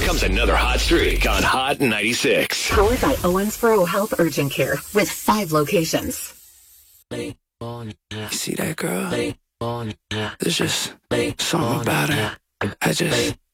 comes another hot streak on Hot 96. Powered by Owensboro Health Urgent Care with 5 locations. You see that girl? There's just something about her.